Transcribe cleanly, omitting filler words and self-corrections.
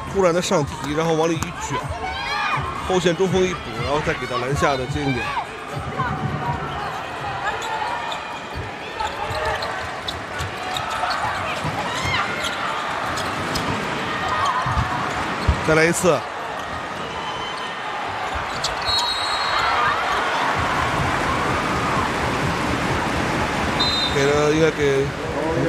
突然的上提，然后往里一卷，后线中锋一补，然后再给到篮下的接应点。再来一次。给了，应该给